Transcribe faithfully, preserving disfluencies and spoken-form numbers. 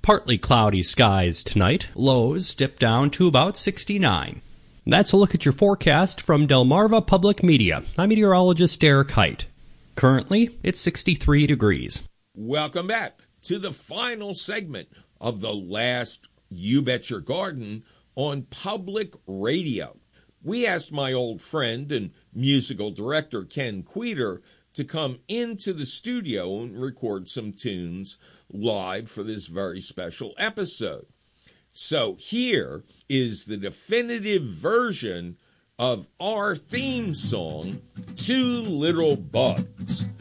Partly cloudy skies tonight. Lows dip down to about sixty-nine. That's a look at your forecast from Delmarva Public Media. I'm meteorologist Derek Height. Currently, it's sixty-three degrees. Welcome back to the final segment of the last You Bet Your Garden on Public Radio. We asked my old friend and musical director Ken Queter to come into the studio and record some tunes live for this very special episode. So here is the definitive version of our theme song, Two Little Bugs.